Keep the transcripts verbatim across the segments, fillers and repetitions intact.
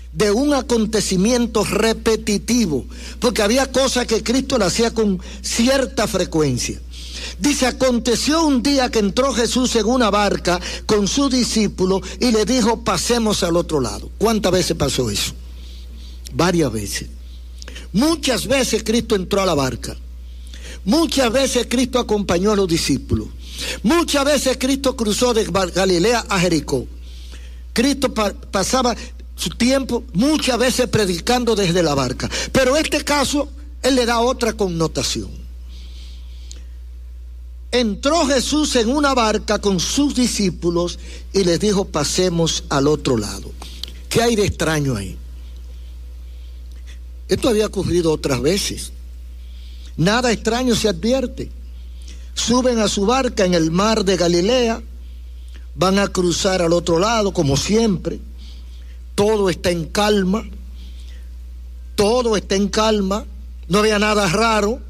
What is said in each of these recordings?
de un acontecimiento repetitivo, porque había cosas que Cristo le hacía con cierta frecuencia. Dice, aconteció un día que entró Jesús en una barca con sus discípulos y le dijo, pasemos al otro lado. ¿Cuántas veces pasó eso? Varias veces. Muchas veces Cristo entró a la barca. Muchas veces Cristo acompañó a los discípulos. Muchas veces Cristo cruzó de Galilea a Jericó. Cristo pa- pasaba su tiempo muchas veces predicando desde la barca. Pero en este caso, Él le da otra connotación. Entró Jesús en una barca con sus discípulos y les dijo, pasemos al otro lado. ¿Qué hay de extraño ahí? Esto había ocurrido otras veces. Nada extraño se advierte. Suben a su barca en el mar de Galilea, van a cruzar al otro lado como siempre. Todo está en calma. Todo está en calma. No había nada raro.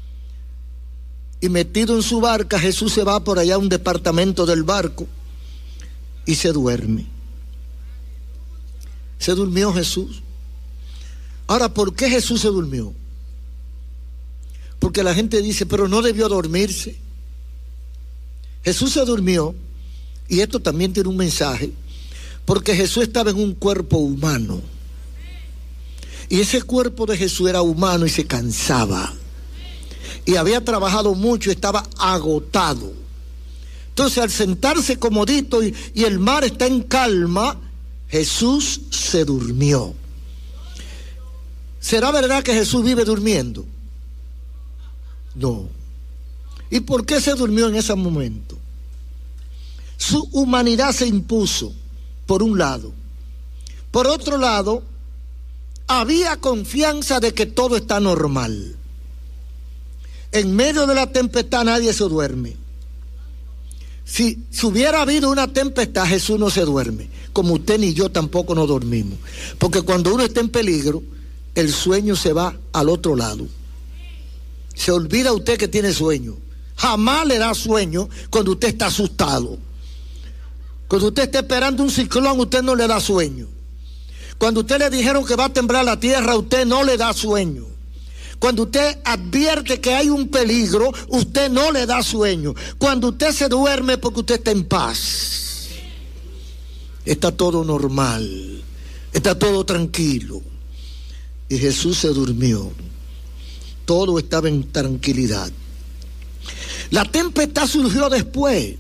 Y metido en su barca, Jesús se va por allá a un departamento del barco y se duerme. Se durmió Jesús. Ahora, ¿por qué Jesús se durmió? Porque la gente dice, pero no debió dormirse. Jesús se durmió, y esto también tiene un mensaje, porque Jesús estaba en un cuerpo humano. Y ese cuerpo de Jesús era humano y se cansaba. Y había trabajado mucho, estaba agotado. Entonces, al sentarse comodito y, y el mar está en calma, Jesús se durmió. ¿Será verdad que Jesús vive durmiendo? No. ¿Y por qué se durmió en ese momento? Su humanidad se impuso, por un lado. Por otro lado, había confianza de que todo está normal. En medio de la tempestad nadie se duerme. Si, si hubiera habido una tempestad, Jesús no se duerme, como usted ni yo tampoco nos dormimos, porque cuando uno está en peligro, el sueño se va al otro lado. Se olvida usted que tiene sueño. Jamás le da sueño cuando usted está asustado. Cuando usted está esperando un ciclón, usted no le da sueño. Cuando usted le dijeron que va a temblar la tierra, usted no le da sueño. Cuando usted advierte que hay un peligro, usted no le da sueño. Cuando usted se duerme, porque usted está en paz. Está todo normal. Está todo tranquilo. Y Jesús se durmió. Todo estaba en tranquilidad. La tempestad surgió después.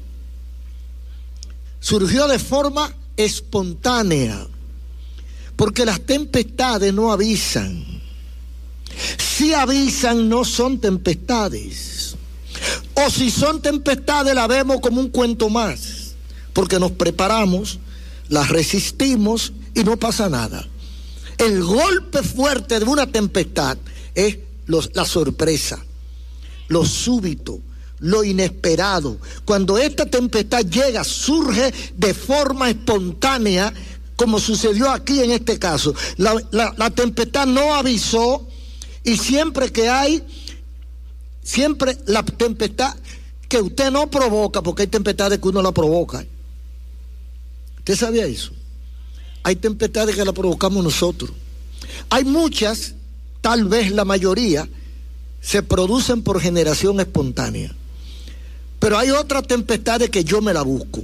Surgió de forma espontánea. Porque las tempestades no avisan. Si avisan, no son tempestades. O si son tempestades, la vemos como un cuento más, porque nos preparamos, las resistimos y no pasa nada. El golpe fuerte de una tempestad es los, la sorpresa, lo súbito, lo inesperado. Cuando esta tempestad llega, surge de forma espontánea, como sucedió aquí en este caso. La, la, la tempestad no avisó. Y siempre que hay, siempre la tempestad que usted no provoca, porque hay tempestades que uno la provoca. ¿Usted sabía eso? Hay tempestades que la provocamos nosotros. Hay muchas, tal vez la mayoría, se producen por generación espontánea. Pero hay otras tempestades que yo me la busco.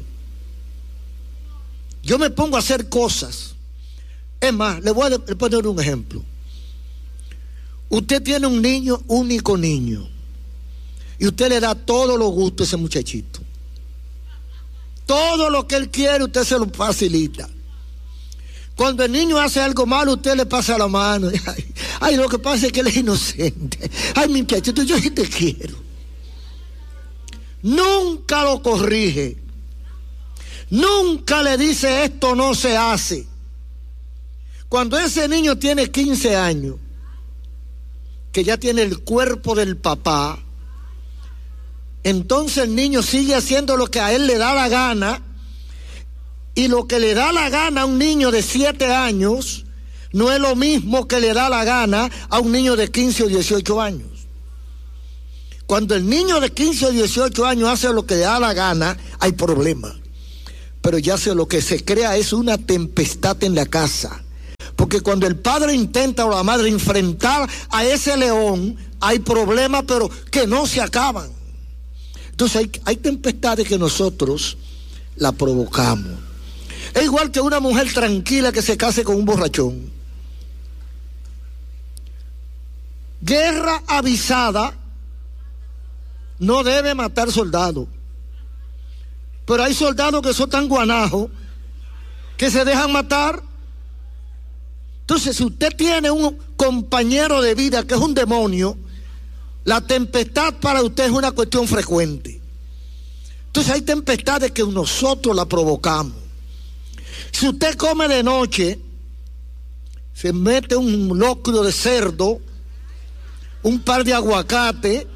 Yo me pongo a hacer cosas. Es más, le voy a poner un ejemplo. Usted tiene un niño, único niño, y usted le da todos los gustos a ese muchachito. Todo lo que él quiere, usted se lo facilita. Cuando el niño hace algo malo, usted le pasa la mano. Ay, ay, lo que pasa es que él es inocente. Ay, mi muchachito, yo sí te quiero. Nunca lo corrige. Nunca le dice esto no se hace. Cuando ese niño tiene quince años, que ya tiene el cuerpo del papá, entonces el niño sigue haciendo lo que a él le da la gana, y lo que le da la gana a un niño de siete años no es lo mismo que le da la gana a un niño de quince o dieciocho años. Cuando el niño de quince o dieciocho años hace lo que le da la gana, hay problema. Pero ya sé, lo que se crea es una tempestad en la casa, Porque cuando el padre intenta o la madre enfrentar a ese león, hay problemas, pero que no se acaban. Entonces hay, hay tempestades que nosotros la provocamos. Es igual que una mujer tranquila que se case con un borrachón. Guerra avisada no debe matar soldados. Pero hay soldados que son tan guanajos que se dejan matar. Entonces, si usted tiene un compañero de vida que es un demonio, la tempestad para usted es una cuestión frecuente. Entonces hay tempestades que nosotros la provocamos. Si usted come de noche, se mete un locrio de cerdo, un par de aguacate,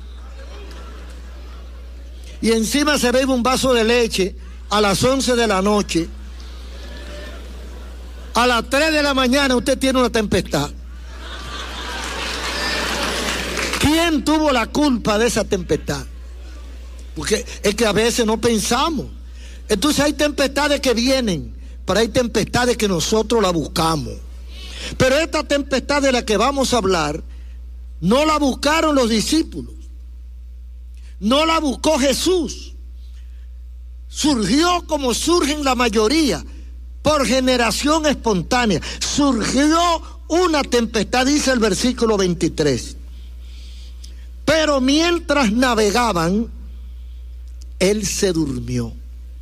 y encima se bebe un vaso de leche a las once de la noche, a las tres de la mañana usted tiene una tempestad. ¿Quién tuvo la culpa de esa tempestad? Porque es que a veces no pensamos. Entonces hay tempestades que vienen, pero hay tempestades que nosotros la buscamos. Pero esta tempestad de la que vamos a hablar no la buscaron los discípulos, no la buscó Jesús. Surgió como surgen la mayoría, por generación espontánea. Surgió una tempestad, dice el versículo veintitrés. Pero mientras navegaban, él se durmió.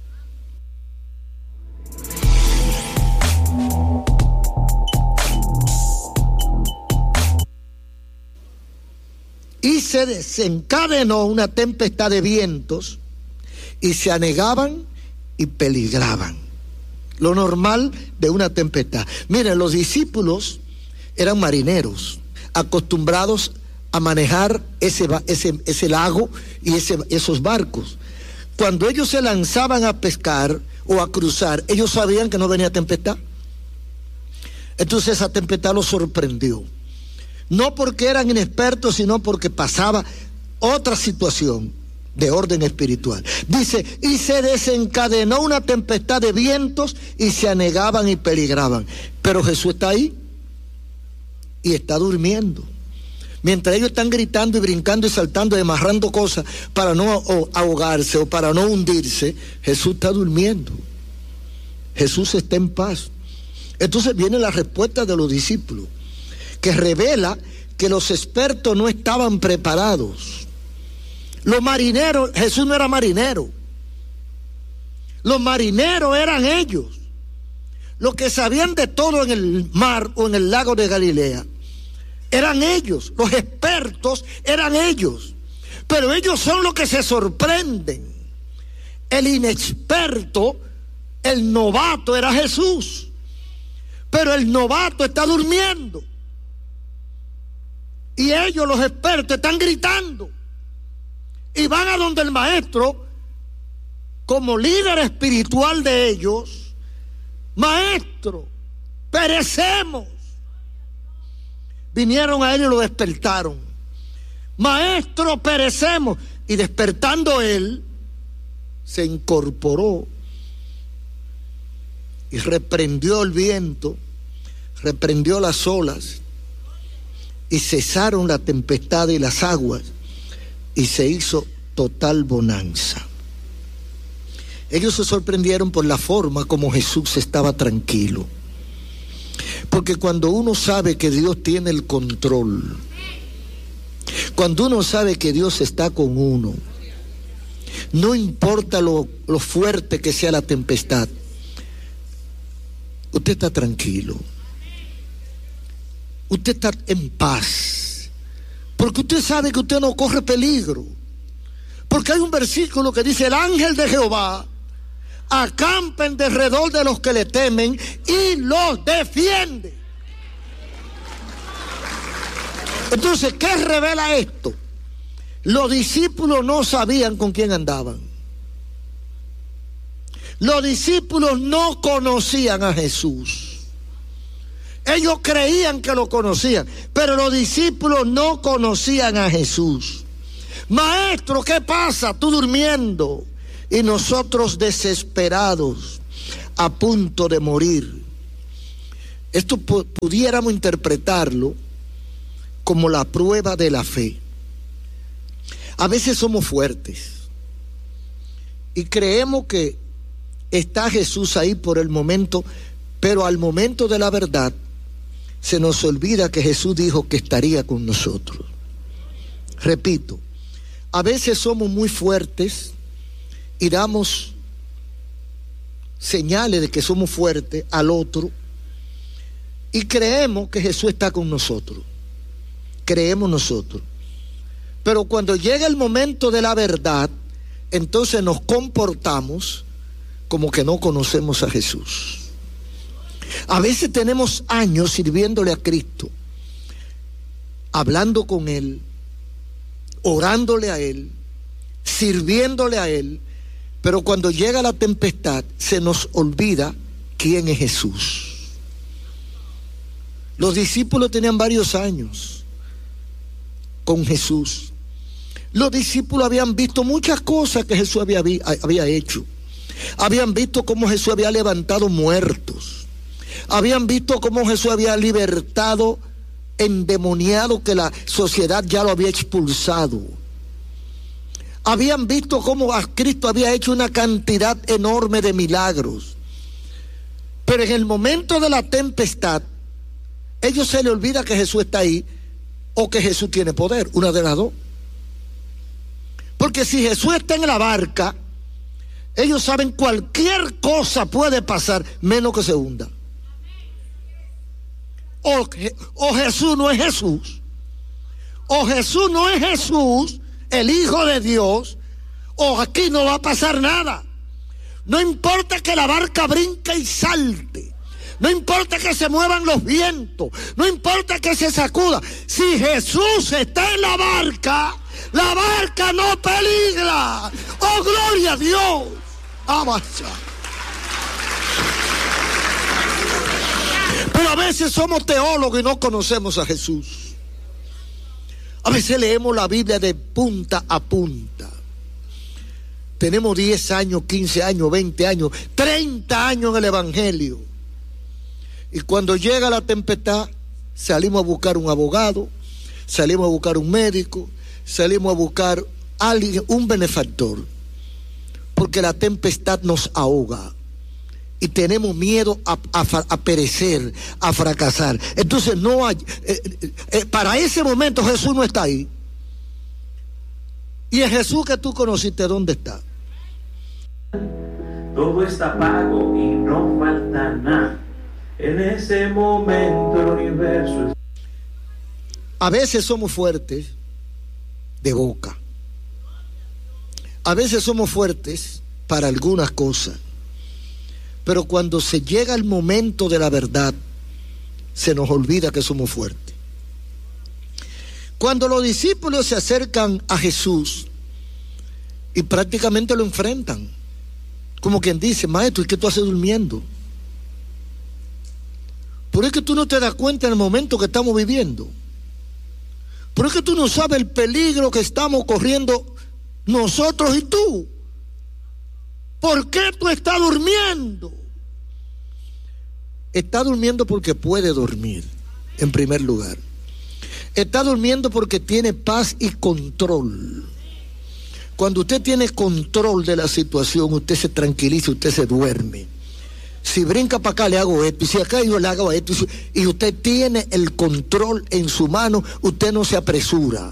Y se desencadenó una tempestad de vientos y se anegaban y peligraban. Lo normal de una tempestad. Miren, los discípulos eran marineros, acostumbrados a manejar ese, ese, ese lago y ese, esos barcos. Cuando ellos se lanzaban a pescar o a cruzar, ellos sabían que no venía tempestad. Entonces esa tempestad los sorprendió. No porque eran inexpertos, sino porque pasaba otra situación de orden espiritual. Dice, y se desencadenó una tempestad de vientos y se anegaban y peligraban. Pero Jesús está ahí y está durmiendo. Mientras ellos están gritando y brincando y saltando y amarrando cosas para no ahogarse o para no hundirse, Jesús está durmiendo. Jesús está en paz. Entonces viene la respuesta de los discípulos, que revela que los expertos no estaban preparados. Los marineros, Jesús no era marinero. Los marineros eran ellos. Los que sabían de todo en el mar o en el lago de Galilea eran ellos. Los expertos eran ellos. Pero ellos son los que se sorprenden. El inexperto, el novato era Jesús. Pero el novato está durmiendo. Y ellos, los expertos, están gritando. Y van a donde el maestro, como líder espiritual de ellos: maestro, perecemos. Vinieron a él y lo despertaron. Maestro, perecemos. Y despertando él, se incorporó y reprendió el viento, reprendió las olas, y cesaron la tempestad y las aguas, y se hizo total bonanza. Ellos se sorprendieron por la forma como Jesús estaba tranquilo. Porque cuando uno sabe que Dios tiene el control, cuando uno sabe que Dios está con uno, no importa lo, lo fuerte que sea la tempestad, usted está tranquilo. Usted está en paz, porque usted sabe que usted no corre peligro. Porque hay un versículo que dice: el ángel de Jehová acampa en derredor de los que le temen y los defiende. Entonces, ¿qué revela esto? Los discípulos no sabían con quién andaban. Los discípulos no conocían a Jesús. Ellos creían que lo conocían, pero los discípulos no conocían a Jesús. Maestro, ¿qué pasa? Tú durmiendo. Y nosotros desesperados, a punto de morir. Esto pu- pudiéramos interpretarlo como la prueba de la fe. A veces somos fuertes y creemos que está Jesús ahí por el momento, pero al momento de la verdad se nos olvida que Jesús dijo que estaría con nosotros. Repito, a veces somos muy fuertes y damos señales de que somos fuertes al otro y creemos que Jesús está con nosotros. Creemos nosotros. Pero cuando llega el momento de la verdad, entonces nos comportamos como que no conocemos a Jesús. A veces tenemos años sirviéndole a Cristo, hablando con Él, orándole a Él, sirviéndole a Él, pero cuando llega la tempestad se nos olvida quién es Jesús. Los discípulos tenían varios años con Jesús. Los discípulos habían visto muchas cosas que Jesús había, había hecho. Habían visto cómo Jesús había levantado muertos. Habían visto cómo Jesús había libertado endemoniado que la sociedad ya lo había expulsado. Habían visto cómo a Cristo había hecho una cantidad enorme de milagros. Pero en el momento de la tempestad, ellos se les olvida que Jesús está ahí o que Jesús tiene poder, una de las dos. Porque si Jesús está en la barca, ellos saben cualquier cosa puede pasar menos que se hunda. O, o Jesús no es Jesús, o Jesús no es Jesús, el Hijo de Dios, o aquí no va a pasar nada. No importa que la barca brinque y salte, no importa que se muevan los vientos, no importa que se sacuda. Si Jesús está en la barca, la barca no peligra. ¡Oh, gloria a Dios! ¡Avanza! Pero a veces somos teólogos y no conocemos a Jesús. A veces leemos la Biblia de punta a punta. Tenemos diez años, quince años, veinte años, treinta años en el Evangelio. Y cuando llega la tempestad, salimos a buscar un abogado, salimos a buscar un médico, salimos a buscar alguien, un benefactor. Porque la tempestad nos ahoga. Y tenemos miedo a, a, a perecer, a fracasar. Entonces no hay, eh, eh, para ese momento Jesús no está ahí. Y el Jesús que tú conociste, ¿dónde está? Todo está pago y no falta nada. En ese momento el universo. A veces somos fuertes de boca. A veces somos fuertes para algunas cosas. Pero cuando se llega el momento de la verdad, se nos olvida que somos fuertes. Cuando los discípulos se acercan a Jesús y prácticamente lo enfrentan, como quien dice: maestro, ¿y qué tú haces durmiendo? Pero es que tú no te das cuenta en el momento que estamos viviendo. Pero es que tú no sabes el peligro que estamos corriendo nosotros y tú. ¿Por qué tú estás durmiendo? Está durmiendo porque puede dormir, en primer lugar. Está durmiendo porque tiene paz y control. Cuando usted tiene control de la situación, usted se tranquiliza, usted se duerme. Si brinca para acá le hago esto, y si acá yo le hago esto, y usted tiene el control en su mano, usted no se apresura.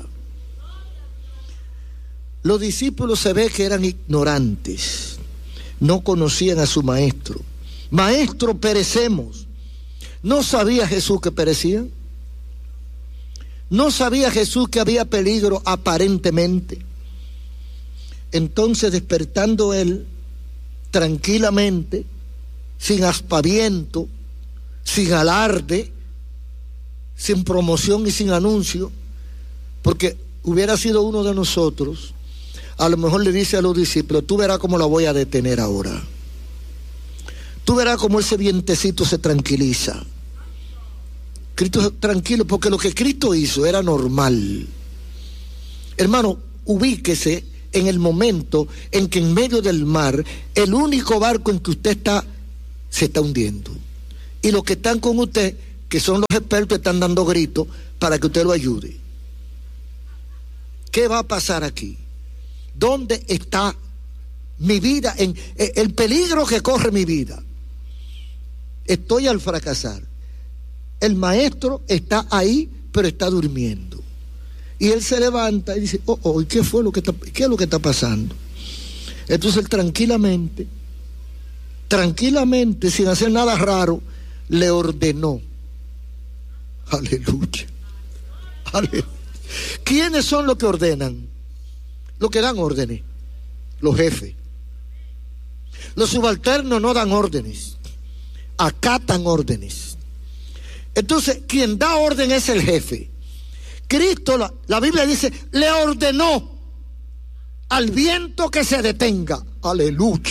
Los discípulos se ve que eran ignorantes. No conocían a su maestro. Maestro, perecemos. ¿No sabía Jesús que perecían? ¿No sabía Jesús que había peligro aparentemente? Entonces, despertando él tranquilamente, sin aspaviento, sin alarde, sin promoción y sin anuncio, porque hubiera sido uno de nosotros, a lo mejor le dice a los discípulos: tú verás cómo la voy a detener ahora. Tú verás cómo ese vientecito se tranquiliza. Cristo tranquilo, porque lo que Cristo hizo era normal. Hermano, ubíquese en el momento en que en medio del mar, el único barco en que usted está, se está hundiendo. Y los que están con usted, que son los expertos, están dando gritos para que usted lo ayude. ¿Qué va a pasar aquí? ¿Dónde está mi vida? En el peligro que corre mi vida. Estoy al fracasar. El maestro está ahí, pero está durmiendo. Y él se levanta y dice, oh, oh, ¿qué fue lo que está, qué es lo que está pasando? Entonces él tranquilamente, tranquilamente, sin hacer nada raro, le ordenó. Aleluya. Aleluya. ¿Quiénes son los que ordenan? Los que dan órdenes. Los jefes. Los subalternos no dan órdenes, acatan órdenes. Entonces, quien da orden es el jefe. Cristo, la, la Biblia dice, le ordenó al viento que se detenga. Aleluya.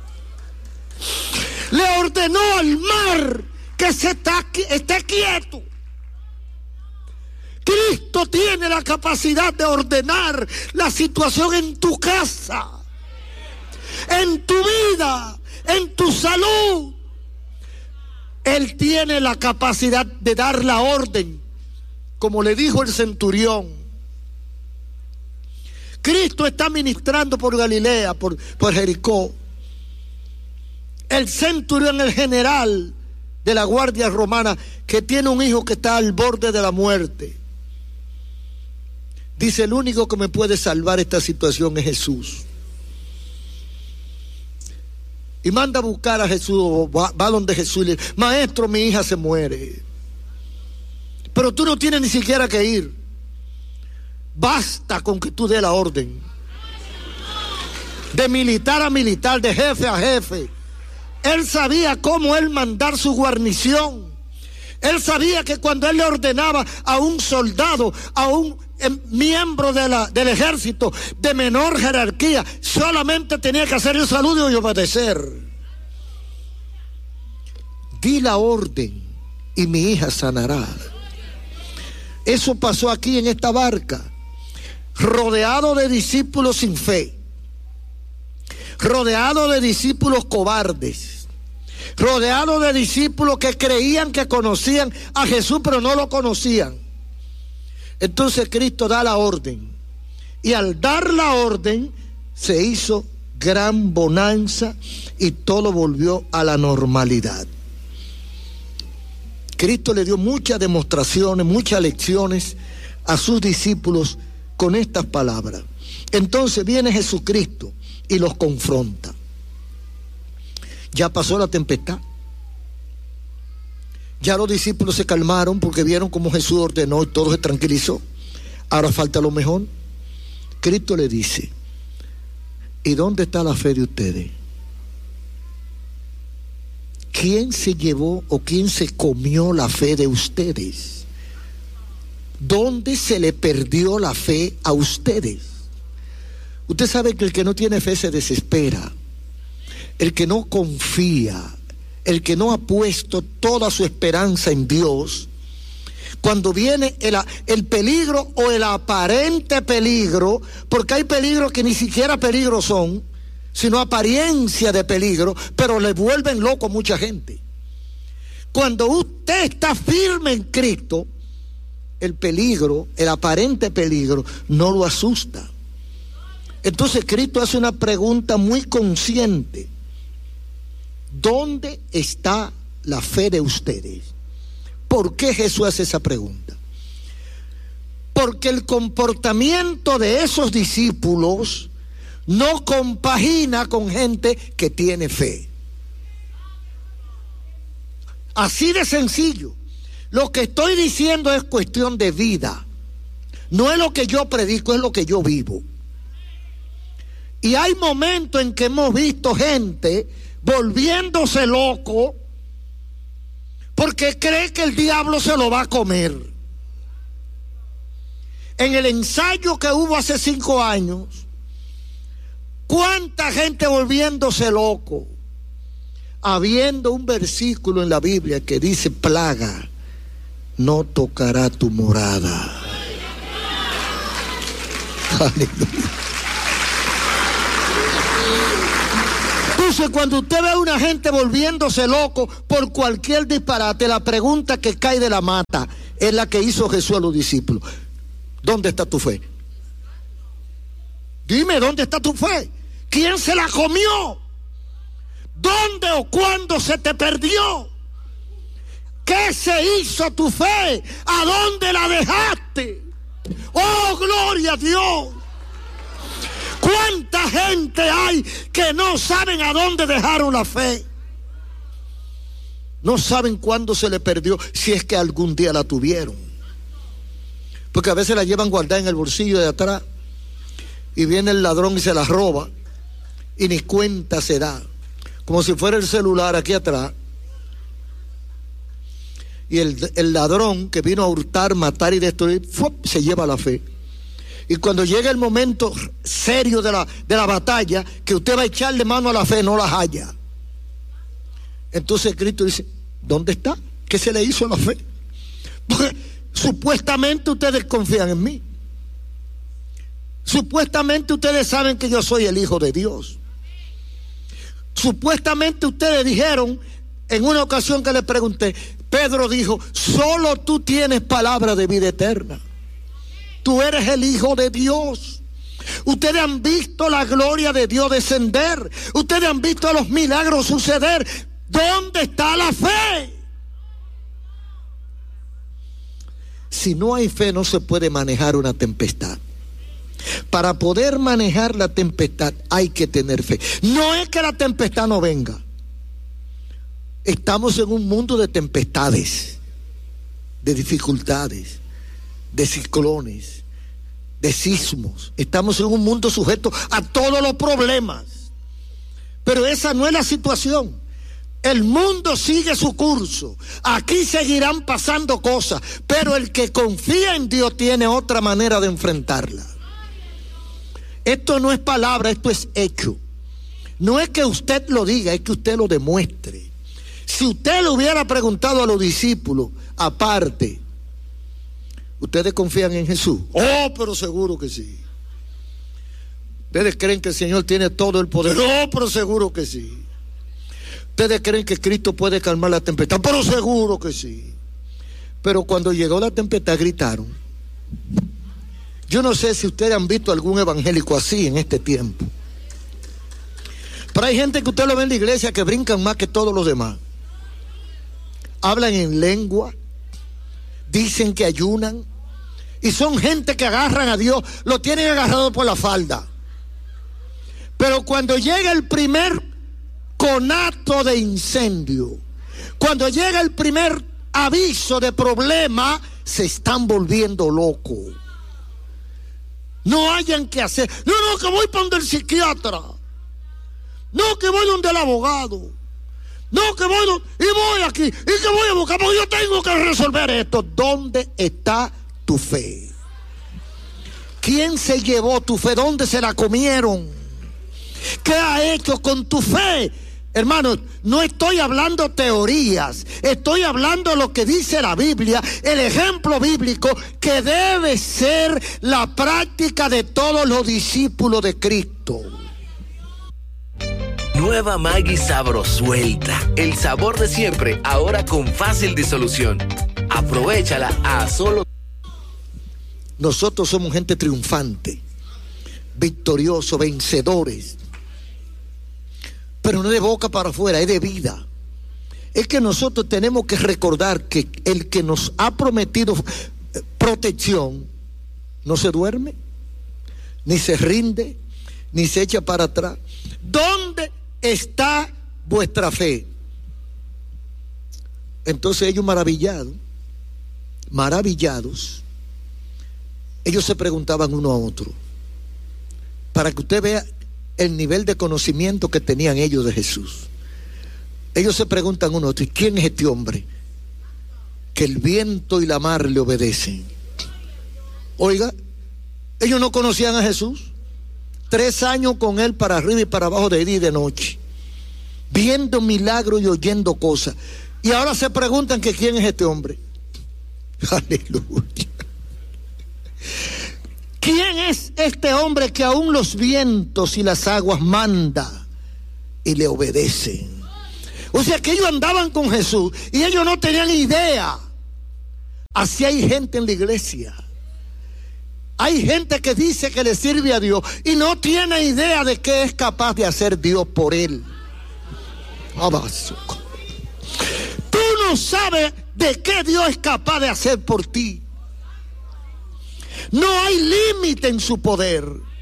Le ordenó al mar que se está, esté quieto. Cristo tiene la capacidad de ordenar la situación en tu casa, en tu vida, en tu salud. Él tiene la capacidad de dar la orden, como le dijo el centurión. Cristo está ministrando por Galilea, por, por Jericó. El centurión, el general de la guardia romana, que tiene un hijo que está al borde de la muerte, dice, el único que me puede salvar esta situación es Jesús. Y manda a buscar a Jesús, va, va donde Jesús y le dice, maestro, mi hija se muere. Pero tú no tienes ni siquiera que ir. Basta con que tú dé la orden. De militar a militar, de jefe a jefe. Él sabía cómo él mandar su guarnición. Él sabía que cuando él le ordenaba a un soldado, a un miembro de la, del ejército de menor jerarquía, solamente tenía que hacer el saludo y obedecer. Di la orden y mi hija sanará. Eso pasó aquí en esta barca, rodeado de discípulos sin fe, rodeado de discípulos cobardes, rodeado de discípulos que creían que conocían a Jesús pero no lo conocían. Entonces Cristo da la orden, y al dar la orden se hizo gran bonanza y todo volvió a la normalidad. Cristo le dio muchas demostraciones, muchas lecciones a sus discípulos con estas palabras. Entonces viene Jesucristo y los confronta. Ya pasó la tempestad. Ya los discípulos se calmaron porque vieron cómo Jesús ordenó y todo se tranquilizó. Ahora falta lo mejor. Cristo le dice, ¿y dónde está la fe de ustedes? ¿Quién se llevó o quién se comió la fe de ustedes? ¿Dónde se le perdió la fe a ustedes? Usted sabe que el que no tiene fe se desespera. El que no confía, el que no ha puesto toda su esperanza en Dios, cuando viene el, el peligro o el aparente peligro, porque hay peligros que ni siquiera peligros son, sino apariencia de peligro, pero le vuelven loco a mucha gente. Cuando usted está firme en Cristo, el peligro, el aparente peligro, no lo asusta. Entonces Cristo hace una pregunta muy consciente. ¿Dónde está la fe de ustedes? ¿Por qué Jesús hace esa pregunta? Porque el comportamiento de esos discípulos no compagina con gente que tiene fe. Así de sencillo. Lo que estoy diciendo es cuestión de vida. No es lo que yo predico, es lo que yo vivo. Y hay momentos en que hemos visto gente volviéndose loco porque cree que el diablo se lo va a comer. En el ensayo que hubo hace cinco años, ¿cuánta gente volviéndose loco? Habiendo un versículo en la Biblia que dice, plaga no tocará tu morada. Aleluya. Tu Entonces, cuando usted ve a una gente volviéndose loco por cualquier disparate, la pregunta que cae de la mata es la que hizo Jesús a los discípulos: ¿dónde está tu fe? Dime, ¿dónde está tu fe? ¿Quién se la comió? ¿Dónde o cuándo se te perdió? ¿Qué se hizo tu fe? ¿A dónde la dejaste? ¡Oh, gloria a Dios! ¿Cuánta gente hay que no saben a dónde dejaron la fe? No saben cuándo se le perdió, si es que algún día la tuvieron. Porque a veces la llevan guardada en el bolsillo de atrás y viene el ladrón y se la roba y ni cuenta se da, como si fuera el celular aquí atrás. Y el, el ladrón que vino a hurtar, matar y destruir, ¡fup!, se lleva la fe. Y cuando llega el momento serio de la, de la batalla, que usted va a echarle mano a la fe, no la halla. Entonces Cristo dice: ¿dónde está? ¿Qué se le hizo a la fe? Porque supuestamente ustedes confían en mí. Supuestamente ustedes saben que yo soy el Hijo de Dios. Supuestamente ustedes dijeron, en una ocasión que les pregunté, Pedro dijo: solo tú tienes palabra de vida eterna. Tú eres el Hijo de Dios. Ustedes han visto la gloria de Dios descender. Ustedes han visto los milagros suceder. ¿Dónde está la fe? Si no hay fe, no se puede manejar una tempestad. Para poder manejar la tempestad hay que tener fe. No es que la tempestad no venga. Estamos en un mundo de tempestades, de dificultades, de ciclones, de sismos. Estamos en un mundo sujeto a todos los problemas. Pero esa no es la situación. El mundo sigue su curso. Aquí seguirán pasando cosas, pero el que confía en Dios tiene otra manera de enfrentarla. Esto no es palabra, esto es hecho. No es que usted lo diga, es que usted lo demuestre. Si usted le hubiera preguntado a los discípulos, aparte, ¿ustedes confían en Jesús? Oh, pero seguro que sí. ¿Ustedes creen que el Señor tiene todo el poder? Oh, pero seguro que sí. ¿Ustedes creen que Cristo puede calmar la tempestad? Pero seguro que sí. Pero cuando llegó la tempestad gritaron. Yo no sé si ustedes han visto algún evangélico así en este tiempo. Pero hay gente que usted lo ve en la iglesia que brincan más que todos los demás. Hablan en lengua, dicen que ayunan, y son gente que agarran a Dios, lo tienen agarrado por la falda. Pero cuando llega el primer conato de incendio, cuando llega el primer aviso de problema, se están volviendo locos. No hayan que hacer. No, no, que voy para donde el psiquiatra. No, que voy donde el abogado. No, que voy donde, y voy aquí, y que voy a buscar, porque yo tengo que resolver esto. ¿Dónde está tu fe? ¿Quién se llevó tu fe? ¿Dónde se la comieron? ¿Qué ha hecho con tu fe? Hermanos, no estoy hablando teorías, estoy hablando lo que dice la Biblia, el ejemplo bíblico que debe ser la práctica de todos los discípulos de Cristo. Nueva Maggi Sabrosuelta, el sabor de siempre, ahora con fácil disolución. Aprovechala a solo. Nosotros somos gente triunfante, victoriosos, vencedores. Pero no es de boca para afuera, es de vida. Es que nosotros tenemos que recordar que el que nos ha prometido protección no se duerme, ni se rinde, ni se echa para atrás. ¿Dónde está vuestra fe? Entonces ellos maravillados, maravillados, ellos se preguntaban uno a otro, para que usted vea el nivel de conocimiento que tenían ellos de Jesús. Ellos se preguntan uno a otro: ¿quién es este hombre que el viento y la mar le obedecen? Oiga, ellos no conocían a Jesús. Tres años con él para arriba y para abajo, de día y de noche, viendo milagros y oyendo cosas. Y ahora se preguntan que quién es este hombre. Aleluya. ¿Quién es este hombre que aún los vientos y las aguas manda y le obedecen. O sea que ellos andaban con Jesús y ellos no tenían idea. Así hay gente en la iglesia. Hay gente que dice que le sirve a Dios y no tiene idea de qué es capaz de hacer Dios por él. Tú no sabes de qué Dios es capaz de hacer por ti. No hay límite en su poder.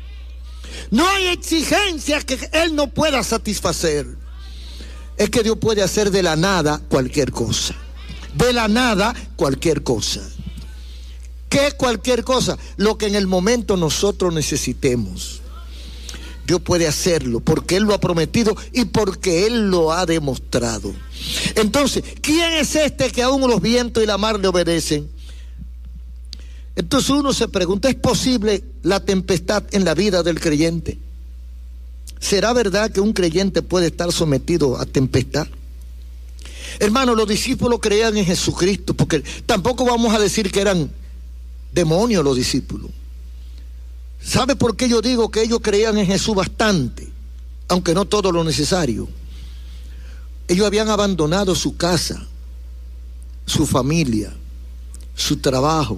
No hay exigencia que Él no pueda satisfacer. Es que Dios puede hacer de la nada cualquier cosa. De la nada cualquier cosa. ¿Qué cualquier cosa? Lo que en el momento nosotros necesitemos. Dios puede hacerlo porque Él lo ha prometido y porque Él lo ha demostrado. Entonces, ¿quién es este que aún los vientos y la mar le obedecen? Entonces uno se pregunta, ¿es posible la tempestad en la vida del creyente? ¿Será verdad que un creyente puede estar sometido a tempestad? Hermano, los discípulos creían en Jesucristo, porque tampoco vamos a decir que eran demonios los discípulos. ¿Sabe por qué yo digo que ellos creían en Jesús bastante? Aunque no todo lo necesario. Ellos habían abandonado su casa, su familia, su trabajo,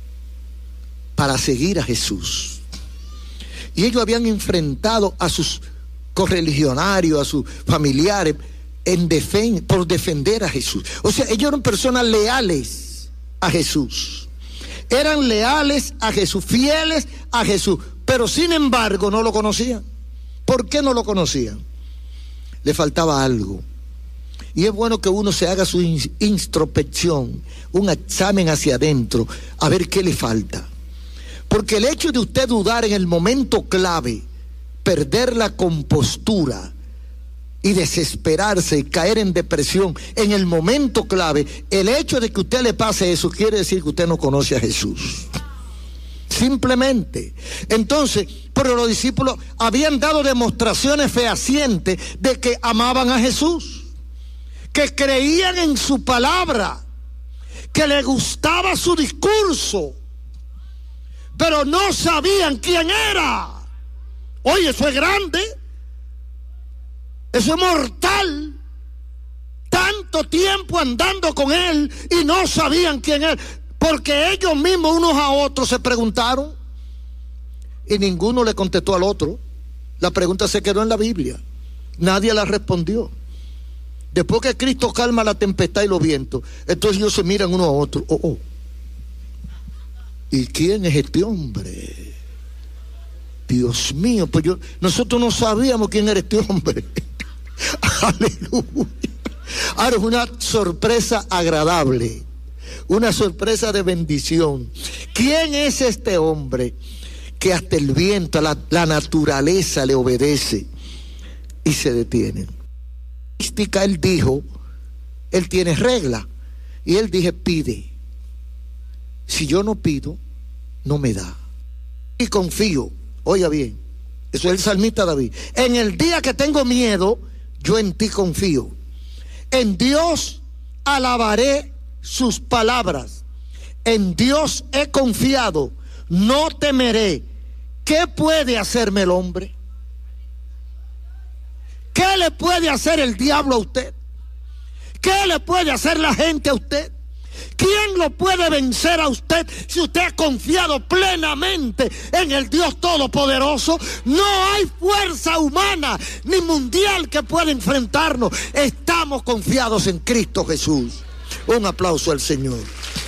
para seguir a Jesús. Y ellos habían enfrentado a sus correligionarios, a sus familiares, en defen- por defender a Jesús. O sea, ellos eran personas leales a Jesús. Eran leales a Jesús, fieles a Jesús, pero sin embargo no lo conocían. ¿Por qué no lo conocían? Le faltaba algo. Y es bueno que uno se haga su in- introspección, un examen hacia adentro, a ver qué le falta. Porque el hecho de usted dudar en el momento clave, perder la compostura y desesperarse y caer en depresión en el momento clave, el hecho de que usted le pase eso quiere decir que usted no conoce a Jesús. Simplemente. Entonces, pero los discípulos habían dado demostraciones fehacientes de que amaban a Jesús, que creían en su palabra, que les gustaba su discurso, pero no sabían quién era. Oye, eso es grande, eso es mortal. Tanto tiempo andando con él y no sabían quién era, porque ellos mismos unos a otros se preguntaron y ninguno le contestó al otro. La pregunta se quedó en la Biblia, nadie la respondió. Después que Cristo calma la tempestad y los vientos, entonces ellos se miran uno a otro. Oh, oh. ¿Y quién es este hombre? Dios mío, pues yo, nosotros no sabíamos quién era este hombre. Aleluya. Ahora es una sorpresa agradable, una sorpresa de bendición. ¿Quién es este hombre que hasta el viento, la, la naturaleza le obedece y se detiene? Él dijo, él tiene regla, y él dije, pide. Si yo no pido, no me da. Y confío, oiga bien, eso es el salmista David. En el día que tengo miedo, yo en ti confío. En Dios alabaré sus palabras. En Dios he confiado, no temeré. ¿Qué puede hacerme el hombre? ¿Qué le puede hacer el diablo a usted? ¿Qué le puede hacer la gente a usted? ¿Quién lo puede vencer a usted si usted ha confiado plenamente en el Dios Todopoderoso? No hay fuerza humana ni mundial que pueda enfrentarnos. Estamos confiados en Cristo Jesús. Un aplauso al Señor.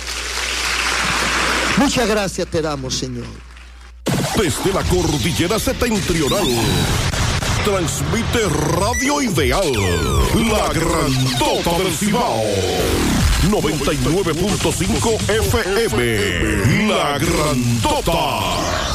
Muchas gracias te damos, Señor. Desde la cordillera septentrional, transmite Radio Ideal, la grandota del Cibao. noventa y nueve punto cinco F M, La Grandota.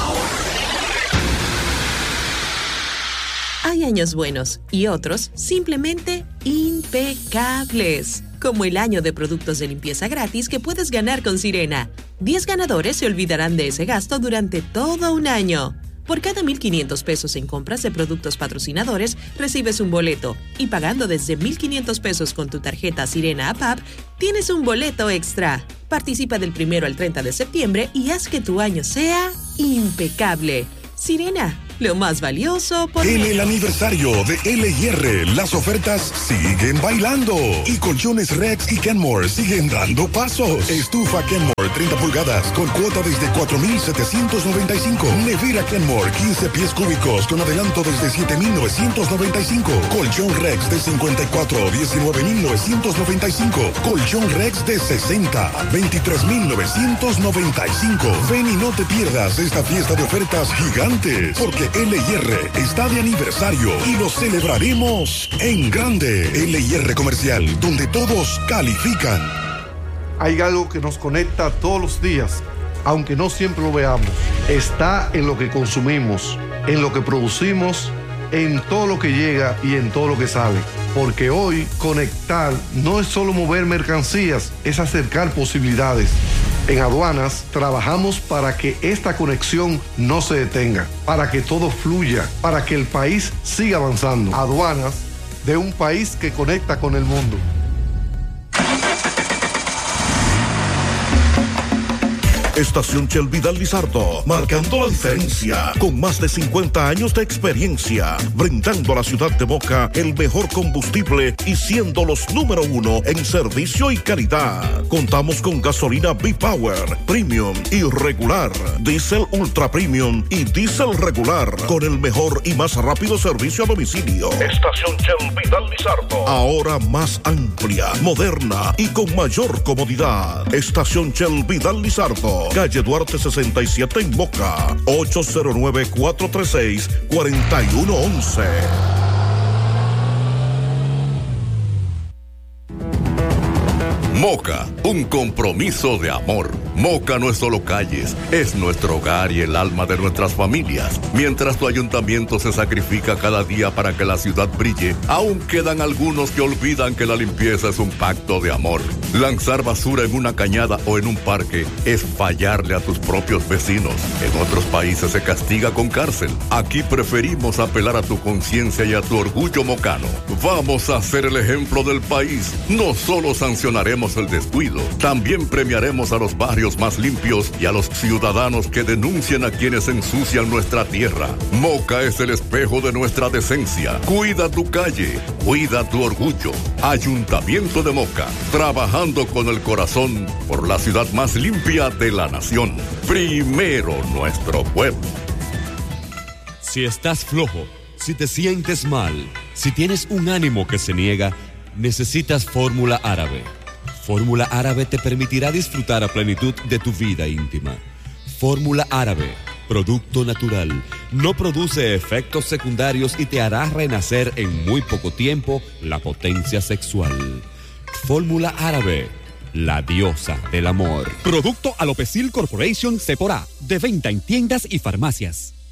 Hay años buenos y otros simplemente impecables, como el año de productos de limpieza gratis que puedes ganar con Sirena. diez ganadores se olvidarán de ese gasto durante todo un año. Por cada mil quinientos pesos en compras de productos patrocinadores, recibes un boleto. Y pagando desde mil quinientos pesos con tu tarjeta Sirena App App, tienes un boleto extra. Participa del primero al treinta de septiembre y haz que tu año sea impecable. Sirena, lo más valioso por... En el aniversario de L y R, las ofertas siguen bailando. Y colchones Rex y Kenmore siguen dando pasos. Estufa Kenmore treinta pulgadas con cuota desde cuatro mil setecientos noventa y cinco. Nevera Kenmore quince pies cúbicos con adelanto desde siete mil novecientos noventa y cinco. Colchón Rex de cincuenta y cuatro, diecinueve mil novecientos noventa y cinco. Colchón Rex de sesenta, veintitrés mil novecientos noventa y cinco. Ven y no te pierdas esta fiesta de ofertas gigantes, porque L y R está de aniversario y lo celebraremos en grande. L y R Comercial, donde todos califican. Hay algo que nos conecta todos los días, aunque no siempre lo veamos. Está en lo que consumimos, en lo que producimos, en todo lo que llega y en todo lo que sale. Porque hoy conectar no es solo mover mercancías, es acercar posibilidades. En Aduanas trabajamos para que esta conexión no se detenga, para que todo fluya, para que el país siga avanzando. Aduanas, de un país que conecta con el mundo. Estación Shell Vidal Lizardo, marcando la diferencia, con más de cincuenta años de experiencia, brindando a la ciudad de Moca el mejor combustible y siendo los número uno en servicio y calidad. Contamos con gasolina B-Power, Premium y regular, Diesel Ultra Premium y Diesel regular, con el mejor y más rápido servicio a domicilio. Estación Shell Vidal Lizardo, ahora más amplia, moderna y con mayor comodidad. Estación Shell Vidal Lizardo, calle Duarte sesenta y siete en Moca, ocho cero nueve, cuatro tres seis, cuatro uno uno uno. Moca, un compromiso de amor. Moca no es solo calles, es nuestro hogar y el alma de nuestras familias. Mientras tu ayuntamiento se sacrifica cada día para que la ciudad brille, aún quedan algunos que olvidan que la limpieza es un pacto de amor. Lanzar basura en una cañada o en un parque es fallarle a tus propios vecinos. En otros países se castiga con cárcel. Aquí preferimos apelar a tu conciencia y a tu orgullo mocano. Vamos a ser el ejemplo del país. No solo sancionaremos el descuido, también premiaremos a los barrios más limpios y a los ciudadanos que denuncien a quienes ensucian nuestra tierra. Moca es el espejo de nuestra decencia. Cuida tu calle, cuida tu orgullo. Ayuntamiento de Moca, trabajando con el corazón por la ciudad más limpia de la nación. Primero nuestro pueblo. Si estás flojo, si te sientes mal, si tienes un ánimo que se niega, necesitas Fórmula Árabe. Fórmula Árabe te permitirá disfrutar a plenitud de tu vida íntima. Fórmula Árabe, producto natural, no produce efectos secundarios y te hará renacer en muy poco tiempo la potencia sexual. Fórmula Árabe, la diosa del amor. Producto Alopecil Corporation Sephora, de venta en tiendas y farmacias.